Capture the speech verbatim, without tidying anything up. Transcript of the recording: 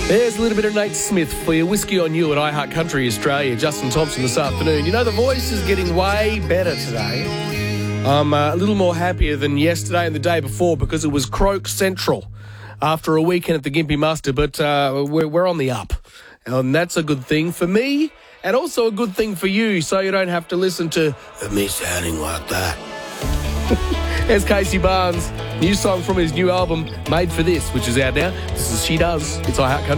There's a little bit of Nate Smith for you. Whiskey on You at iHeart Country Australia. Justin Thompson this afternoon. You know, the voice is getting way better today. I'm uh, a little more happier than yesterday and the day before because it was Croak Central after a weekend at the Gympie Muster, but uh, we're, we're on the up. And that's a good thing for me and also a good thing for you, so you don't have to listen to me sounding like that. There's Casey Barnes, new song from his new album, Made for This, which is out now. This is She Does. It's iHeart Country.